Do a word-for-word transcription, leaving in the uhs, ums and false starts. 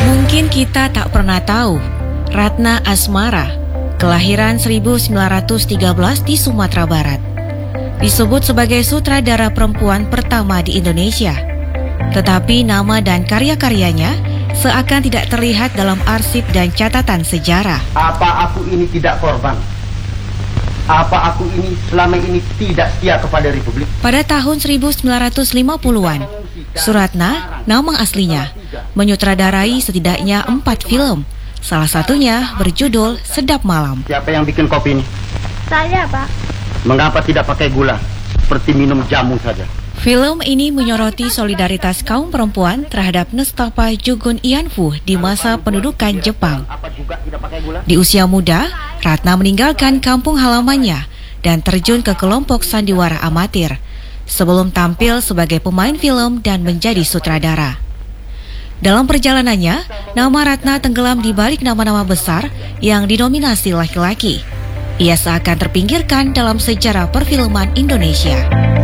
Mungkin kita tak pernah tahu, Ratna Asmara, kelahiran seribu sembilan ratus tiga belas di Sumatera Barat, disebut sebagai sutradara perempuan pertama di Indonesia. Tetapi nama dan karya-karyanya seakan tidak terlihat dalam arsip dan catatan sejarah. Apa aku ini tidak korban? Apa aku ini selama ini tidak setia kepada Republik? Pada tahun seribu sembilan ratus lima puluhan, Suratna, nama aslinya, menyutradarai setidaknya empat film. Salah satunya berjudul Sedap Malam. Siapa yang bikin kopi ini? Saya, Pak. Mengapa tidak pakai gula? Seperti minum jamu saja. Film ini menyoroti solidaritas kaum perempuan terhadap nestapa Jugun Ianfu di masa pendudukan Jepang. Di usia muda, Ratna meninggalkan kampung halamannya dan terjun ke kelompok sandiwara amatir sebelum tampil sebagai pemain film dan menjadi sutradara. Dalam perjalanannya, nama Ratna tenggelam di balik nama-nama besar yang didominasi laki-laki. Ia seakan terpinggirkan dalam sejarah perfilman Indonesia.